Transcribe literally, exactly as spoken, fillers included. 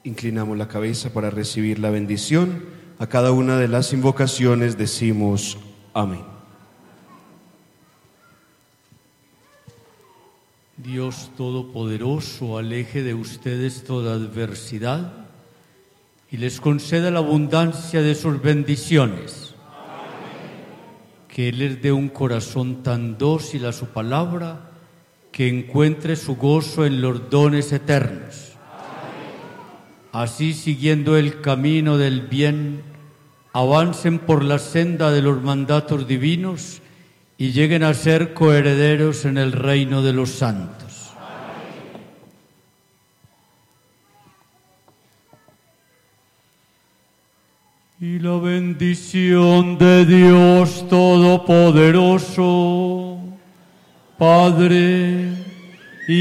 Inclinamos la cabeza para recibir la bendición. A cada una de las invocaciones decimos amén. Dios Todopoderoso, aleje de ustedes toda adversidad y les conceda la abundancia de sus bendiciones. Amén. Que Él les dé un corazón tan dócil a su palabra que encuentre su gozo en los dones eternos. Así, siguiendo el camino del bien, avancen por la senda de los mandatos divinos y lleguen a ser coherederos en el reino de los santos. Y la bendición de Dios Todopoderoso, Padre,